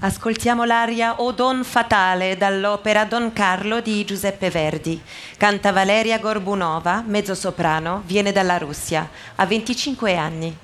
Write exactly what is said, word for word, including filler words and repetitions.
Ascoltiamo l'aria O Don Fatale dall'opera Don Carlo di Giuseppe Verdi. Canta Valeria Gorbunova, mezzosoprano, viene dalla Russia, ha venticinque anni.